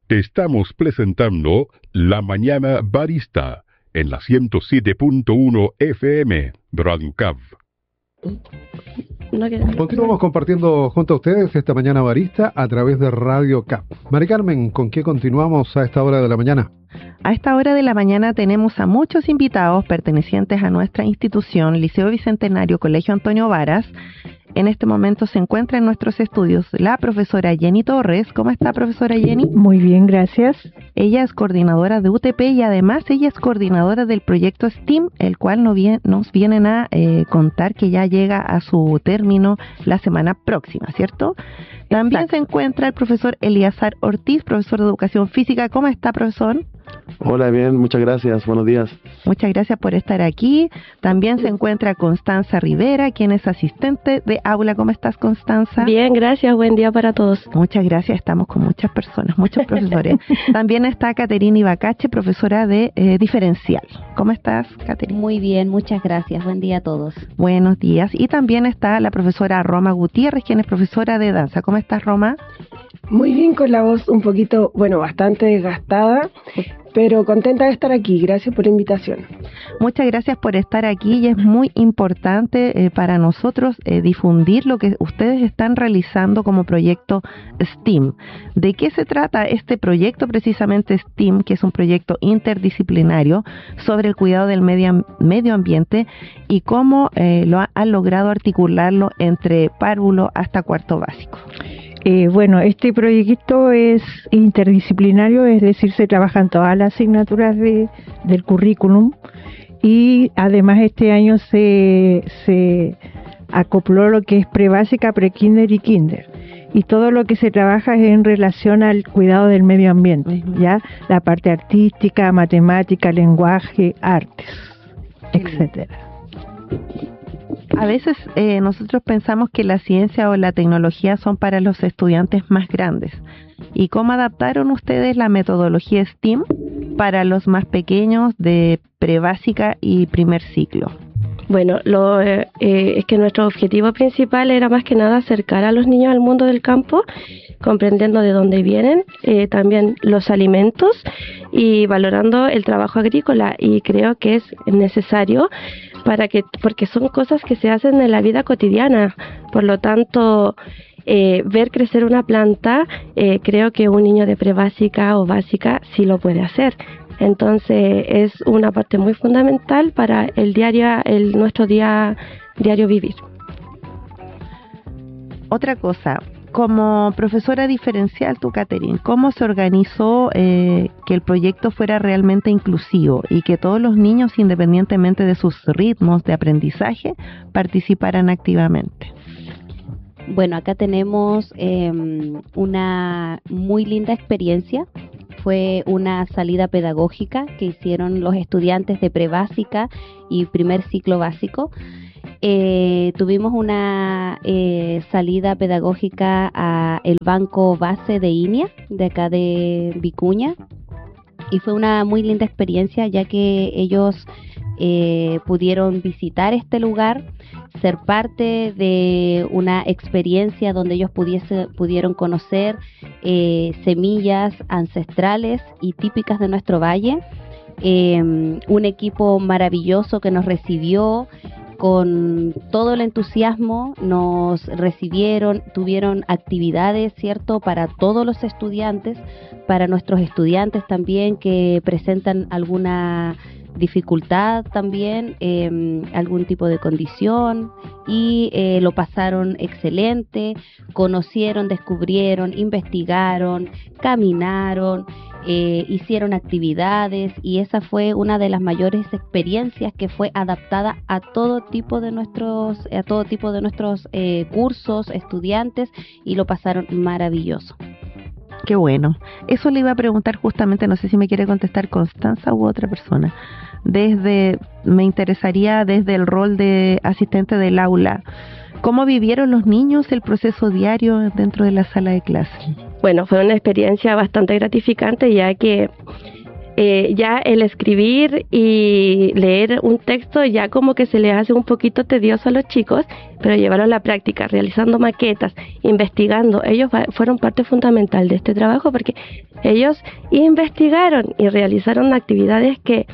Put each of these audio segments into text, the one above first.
Te estamos presentando La Mañana Barista en la 107.1 FM, Radio Cav. Continuamos compartiendo junto a ustedes esta Mañana Barista a través de Radio CAP. Mari Carmen, ¿con qué continuamos a esta hora de la mañana? A esta hora de la mañana tenemos a muchos invitados pertenecientes a nuestra institución, Liceo Bicentenario Colegio Antonio Varas. En este momento se encuentra en nuestros estudios la profesora Jenny Torres. ¿Cómo está, profesora Jenny? Muy bien, gracias. Ella es coordinadora de UTP y además ella es coordinadora del proyecto STEAM, el cual nos vienen a contar que ya llega a su término la semana próxima, ¿cierto? También Exacto. Se encuentra el profesor Eliazar Ortiz, profesor de Educación Física. ¿Cómo está, profesor? Hola, bien, muchas gracias, buenos días. Muchas gracias por estar aquí. También se encuentra Constanza Rivera, quien es asistente de aula. ¿Cómo estás, Constanza? Bien, gracias, buen día para todos. Muchas gracias, estamos con muchas personas, muchos profesores. También está Caterina Ibacache, profesora de diferencial. ¿Cómo estás, Caterina? Muy bien, muchas gracias, buen día a todos. Buenos días. Y también está la profesora Roma Gutiérrez, quien es profesora de danza. ¿Cómo estás, Roma? Muy bien, con la voz un poquito, bastante desgastada, pero contenta de estar aquí. Gracias por la invitación. Muchas gracias por estar aquí y es muy importante para nosotros difundir lo que ustedes están realizando como proyecto STEAM. ¿De qué se trata este proyecto precisamente STEAM, que es un proyecto interdisciplinario sobre el cuidado del medio ambiente y cómo han logrado articularlo entre párvulo hasta cuarto básico? Bueno, este proyecto es interdisciplinario, es decir, se trabajan todas las asignaturas del currículum y además este año se acopló lo que es prebásica, prekinder y kinder. Y todo lo que se trabaja es en relación al cuidado del medio ambiente, ¿ya? La parte artística, matemática, lenguaje, artes, etcétera. A veces nosotros pensamos que la ciencia o la tecnología son para los estudiantes más grandes. ¿Y cómo adaptaron ustedes la metodología STEAM para los más pequeños de prebásica y primer ciclo? Bueno, es que nuestro objetivo principal era más que nada acercar a los niños al mundo del campo, comprendiendo de dónde vienen, también los alimentos y valorando el trabajo agrícola, y creo que es necesario porque son cosas que se hacen en la vida cotidiana. Por lo tanto, ver crecer una planta, creo que un niño de prebásica o básica sí lo puede hacer. Entonces es una parte muy fundamental para nuestro diario vivir. Otra cosa, como profesora diferencial, tú, Caterine, ¿cómo se organizó que el proyecto fuera realmente inclusivo y que todos los niños, independientemente de sus ritmos de aprendizaje, participaran activamente? Bueno, acá tenemos una muy linda experiencia. Fue una salida pedagógica que hicieron los estudiantes de prebásica y primer ciclo básico. Tuvimos una salida pedagógica a el banco base de INEA, de acá de Vicuña, y fue una muy linda experiencia, ya que ellos pudieron visitar este lugar, ser parte de una experiencia donde ellos pudieron conocer semillas ancestrales y típicas de nuestro valle, un equipo maravilloso que nos recibió con todo el entusiasmo, nos recibieron, tuvieron actividades, ¿cierto?, para todos los estudiantes, para nuestros estudiantes también que presentan alguna dificultad también, algún tipo de condición, y lo pasaron excelente, conocieron, descubrieron, investigaron, caminaron, hicieron actividades, y esa fue una de las mayores experiencias que fue adaptada a todo tipo de nuestros cursos, estudiantes, y lo pasaron maravilloso. Qué bueno. Eso le iba a preguntar justamente, no sé si me quiere contestar Constanza u otra persona. Me interesaría desde el rol de asistente del aula, ¿cómo vivieron los niños el proceso diario dentro de la sala de clase? Bueno, fue una experiencia bastante gratificante, ya que ya el escribir y leer un texto ya como que se les hace un poquito tedioso a los chicos, pero llevarlo a la práctica, realizando maquetas, investigando. Ellos fueron parte fundamental de este trabajo porque ellos investigaron y realizaron actividades que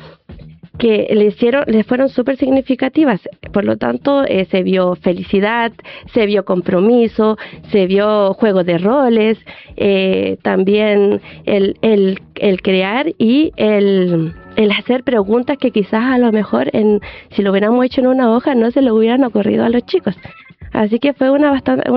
les fueron súper significativas. Por lo tanto, se vio felicidad, se vio compromiso, se vio juego de roles, también el crear y el hacer preguntas que quizás a lo mejor si lo hubiéramos hecho en una hoja no se le hubieran ocurrido a los chicos. Así que fue una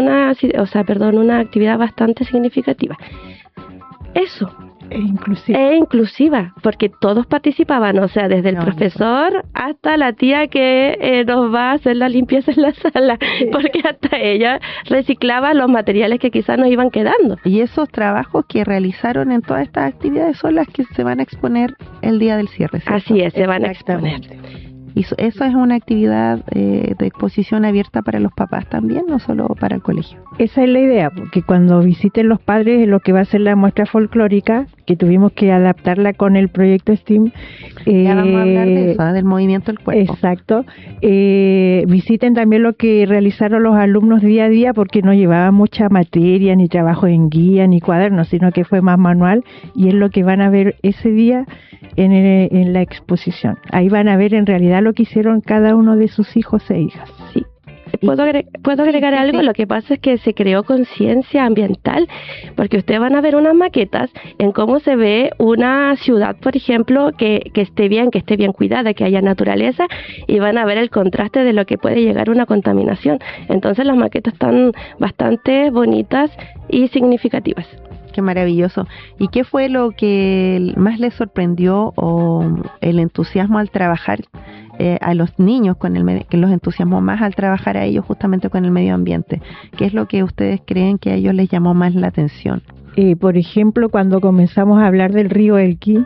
actividad bastante significativa. Eso. Inclusiva, porque todos participaban, o sea, desde el profesor hasta la tía que nos va a hacer la limpieza en la sala, porque hasta ella reciclaba los materiales que quizás nos iban quedando. Y esos trabajos que realizaron en todas estas actividades son las que se van a exponer el día del cierre, ¿cierto? Así es, se van a exponer. ¿Y eso es una actividad de exposición abierta para los papás también, no solo para el colegio? Esa es la idea, porque cuando visiten los padres lo que va a ser la muestra folclórica, que tuvimos que adaptarla con el proyecto STEAM. Ya vamos a hablar de eso, del movimiento del cuerpo. Exacto. Visiten también lo que realizaron los alumnos día a día, porque no llevaba mucha materia, ni trabajo en guía, ni cuadernos, sino que fue más manual, y es lo que van a ver ese día en la exposición. Ahí van a ver en realidad lo que hicieron cada uno de sus hijos e hijas. Sí. ¿Puedo agregar algo? Lo que pasa es que se creó conciencia ambiental, porque ustedes van a ver unas maquetas en cómo se ve una ciudad, por ejemplo, que esté bien cuidada, que haya naturaleza, y van a ver el contraste de lo que puede llegar a una contaminación. Entonces las maquetas están bastante bonitas y significativas. Qué maravilloso. ¿Y qué fue lo que más les sorprendió o el entusiasmo al trabajar a los niños, que los entusiasmó más al trabajar a ellos justamente con el medio ambiente? ¿Qué es lo que ustedes creen que a ellos les llamó más la atención? Por ejemplo, cuando comenzamos a hablar del río Elqui,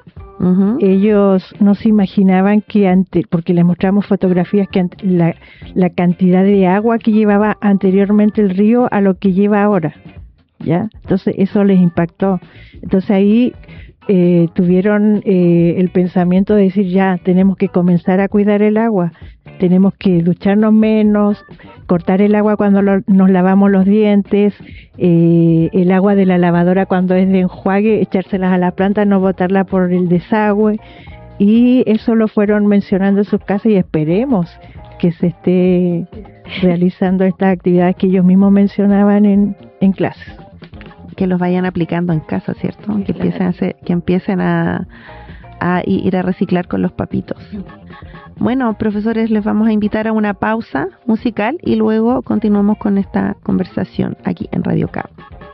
ellos no se imaginaban que porque les mostramos fotografías que la cantidad de agua que llevaba anteriormente el río a lo que lleva ahora. ¿Ya? Entonces eso les impactó. Entonces ahí tuvieron el pensamiento de decir, ya tenemos que comenzar a cuidar el agua, tenemos que ducharnos menos, cortar el agua cuando nos lavamos los dientes, el agua de la lavadora cuando es de enjuague, echárselas a la planta, no botarla por el desagüe, y eso lo fueron mencionando en sus casas, y esperemos que se esté realizando estas actividades que ellos mismos mencionaban en clases. Que los vayan aplicando en casa, ¿cierto? Que empiecen a ir a reciclar con los papitos. Bueno, profesores, les vamos a invitar a una pausa musical y luego continuamos con esta conversación aquí en Radio CAP.